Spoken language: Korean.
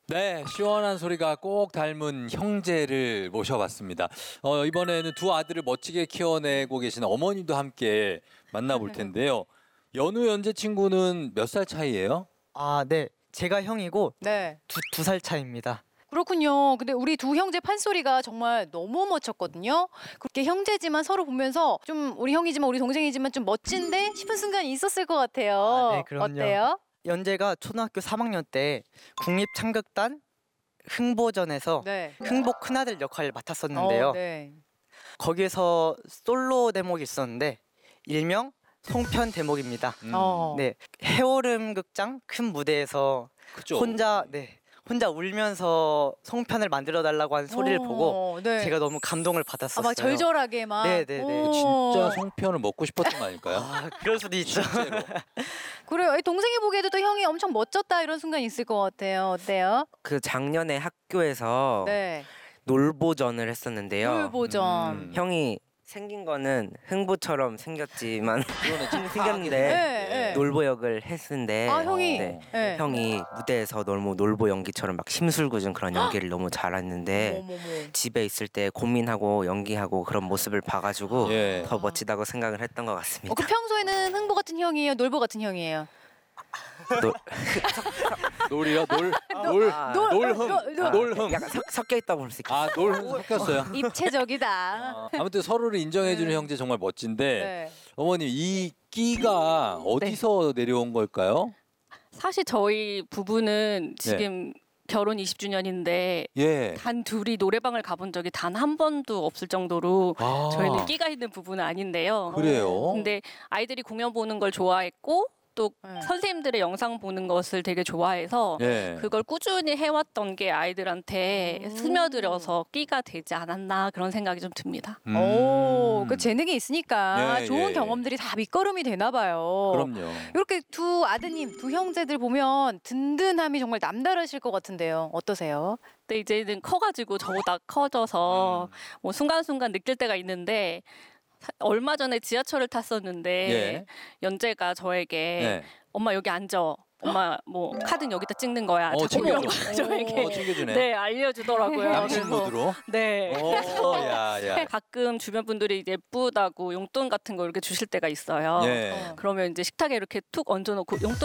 네, 시원한 소리가 꼭 닮은 형제를 모셔봤습니다. 이번에는 두 아들을 멋지게 키워내고 계신 어머님도 함께 만나볼 텐데요. 연우 연재 친구는 몇 살 차이예요? 아, 네. 제가 형이고 네. 두 살 차이입니다. 그렇군요. 근데 우리 두 형제 판소리가 정말 너무 멋졌거든요. 그렇게 형제지만 서로 보면서 좀 우리 형이지만 우리 동생이지만 좀 멋진데 싶은 순간이 있었을 것 같아요. 아, 네, 그럼요. 어때요? 연재가 초등학교 3학년 때 국립창극단 흥보전에서 네. 흥보 큰아들 역할을 맡았었는데요. 네. 거기에서 솔로 대목이 있었는데 일명 송편 대목입니다. 네, 해오름 극장 큰 무대에서 그죠? 혼자 울면서 송편을 만들어 달라고 한 소리를 보고 네. 제가 너무 감동을 받았었어요. 막 절절하게 막. 네네네. 진짜 송편을 먹고 싶었던 거 아닐까요? 아, 그럴 수도 있죠. 실제로. 그래요. 동생이 보기에도 또 형이 엄청 멋졌다 이런 순간 있을 것 같아요. 어때요? 그 작년에 학교에서 네. 놀보전을 했었는데요. 놀보전. 형이 생긴 거는 흥보처럼 생겼지만 생겼는데 네. 놀보 역을 했는데 아, 형이. 네. 네. 형이 무대에서 너무 놀보 연기처럼 막 심술궂은 그런 연기를 너무 잘했는데 어머머머. 집에 있을 때 고민하고 연기하고 그런 모습을 봐가지고 예. 더 멋지다고 생각을 했던 것 같습니다. 그 평소에는 흥보 같은 형이에요? 놀보 같은 형이에요? 놀이요? 놀흠. 약간 섞여 있다고 볼 수 있겠어요. 아, 놀흠 섞였어요. 입체적이다. 아무튼 서로를 인정해주는 형제 정말 멋진데 네. 어머님 이 끼가 어디서 내려온 걸까요? 사실 저희 부부는 지금 결혼 20주년인데 예. 단 둘이 노래방을 가본 적이 단 한 번도 없을 정도로 아, 저희는 끼가 있는 부부는 아닌데요. 그래요? 근데 아이들이 공연 보는 걸 좋아했고 또 네. 선생님들의 영상 보는 것을 되게 좋아해서 예. 그걸 꾸준히 해왔던 게 아이들한테 스며들어서 끼가 되지 않았나 그런 생각이 좀 듭니다. 오, 그 재능이 있으니까 예, 좋은 예. 경험들이 다 밑거름이 되나 봐요. 그럼요. 이렇게 두 아드님, 두 형제들 보면 든든함이 정말 남다르실 것 같은데요. 어떠세요? 근데 이제는 커가지고 저보다 커져서 뭐 순간순간 느낄 때가 있는데 얼마 전에 지하철을 탔었는데 예. 연재가 저에게 네. 엄마 여기 앉아. 엄마 뭐 카드는 여기다 찍는 거야. 자꾸 챙겨줘. 이런 거 저에게 챙겨주네. 네 알려주더라고요. 남친 그래서 모드로. 네. 오, 야. 가끔 주변 분들이 예쁘다고 용돈 같은 거 이렇게 주실 때가 있어요. 예. 그러면 이제 식탁에 이렇게 툭 얹어놓고 용돈